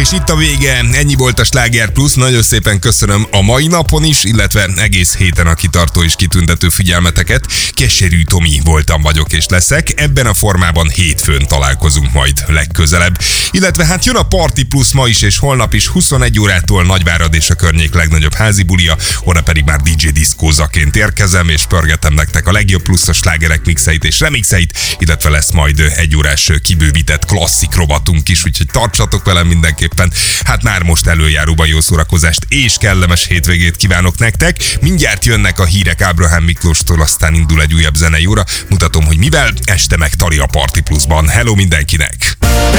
És itt a vége, ennyi volt a Sláger Plus. Nagyon szépen köszönöm a mai napon is, illetve egész héten a kitartó és kitüntető figyelmeteket. Keserű Tomi voltam, vagyok és leszek. Ebben a formában hétfőn találkozunk majd legközelebb. Illetve hát jön a Party Plus ma is és holnap is 21 órától Nagyvárad és a környék legnagyobb házi bulia, onnan pedig már DJ diszkózaként érkezem, és pörgetem nektek a legjobb pluszos slágerek mixeit és remixeit, illetve lesz majd egy órás kibővített klasszik rovatunk is, úgyhogy tartsatok velem mindenképpen. Hát már most előjáróban jó szórakozást és kellemes hétvégét kívánok nektek. Mindjárt jönnek a hírek Ábrahám Miklóstól, aztán indul egy újabb zenei óra. Mutatom, hogy mivel, este meg tali a Party Plusban. Hello mindenkinek!